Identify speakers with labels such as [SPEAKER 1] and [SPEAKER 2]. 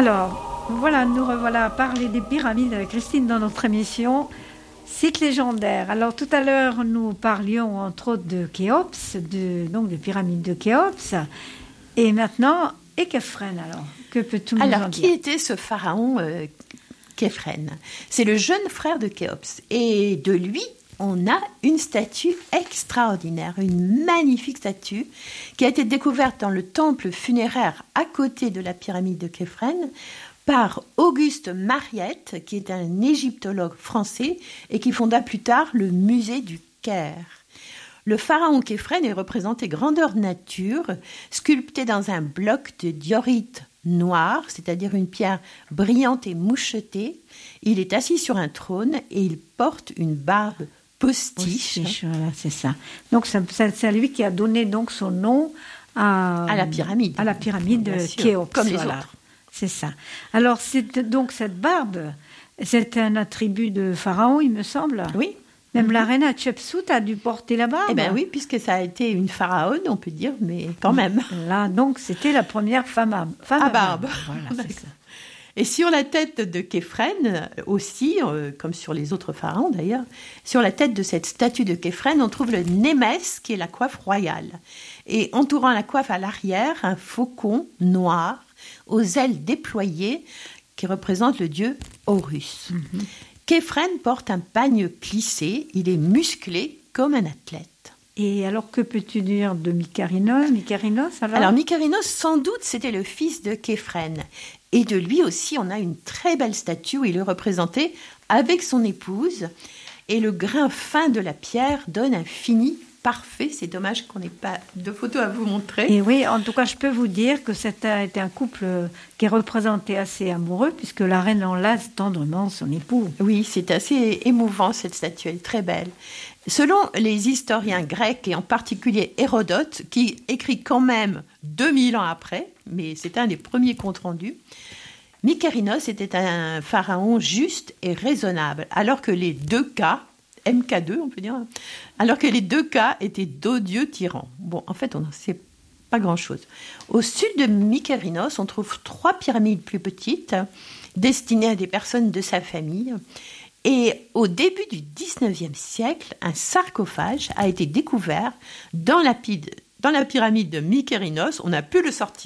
[SPEAKER 1] Alors, voilà, nous revoilà à parler des pyramides avec Christine dans notre émission Site légendaire. Alors, tout à l'heure, nous parlions entre autres de Khéops, donc des pyramides de Khéops. Et maintenant, Khéphren, alors, que peux-tu nous en dire?
[SPEAKER 2] Alors, qui était ce pharaon Khéphren? C'est le jeune frère de Khéops. Et de lui, on a une statue extraordinaire, une magnifique statue qui a été découverte dans le temple funéraire à côté de la pyramide de Khéphren par Auguste Mariette, qui est un égyptologue français et qui fonda plus tard le musée du Caire. Le pharaon Khéphren est représenté grandeur nature, sculpté dans un bloc de diorite noir, c'est-à-dire une pierre brillante et mouchetée. Il est assis sur un trône et il porte une barbe postiche.
[SPEAKER 1] Voilà, c'est ça. Donc c'est lui qui a donné donc son nom à
[SPEAKER 2] la pyramide.
[SPEAKER 1] À la pyramide de Khéops.
[SPEAKER 2] Comme les autres.
[SPEAKER 1] C'est ça. Alors, donc cette barbe, c'est un attribut de Pharaon, il me semble.
[SPEAKER 2] Oui.
[SPEAKER 1] Même la reine Hatshepsut a dû porter la barbe.
[SPEAKER 2] Eh bien oui, puisque ça a été une pharaone, on peut dire, mais quand même.
[SPEAKER 1] Là, donc, c'était la première femme à barbe. Voilà, c'est ça.
[SPEAKER 2] Et sur la tête de Khéphren aussi, comme sur les autres pharaons d'ailleurs, sur la tête de cette statue de Khéphren, on trouve le Némès, qui est la coiffe royale. Et entourant la coiffe à l'arrière, un faucon noir aux ailes déployées qui représente le dieu Horus. Mm-hmm. Khéphren porte un pagne plissé, il est musclé comme un athlète.
[SPEAKER 1] Et alors, que peux-tu dire de Mykérinos
[SPEAKER 2] Alors, Mykérinos, sans doute, c'était le fils de Khéphren. Et de lui aussi, on a une très belle statue où il est représenté avec son épouse. Et le grain fin de la pierre donne un fini parfait. C'est dommage qu'on n'ait pas de photos à vous montrer.
[SPEAKER 1] Et oui, en tout cas, je peux vous dire que c'était un couple qui est représenté assez amoureux, puisque la reine enlace tendrement son époux.
[SPEAKER 2] Oui, c'est assez émouvant, cette statue. Elle est très belle. Selon les historiens grecs, et en particulier Hérodote, qui écrit quand même 2000 ans après, mais c'est un des premiers comptes rendus, Mykérinos était un pharaon juste et raisonnable, alors que les deux cas, MK2 on peut dire, alors que les deux cas étaient d'odieux tyrans. Bon, en fait, on n'en sait pas grand-chose. Au sud de Mykérinos, on trouve 3 pyramides plus petites, destinées à des personnes de sa famille. Et au début du 19e siècle, un sarcophage a été découvert dans la pyramide de Mykérinos. On a pu le sortir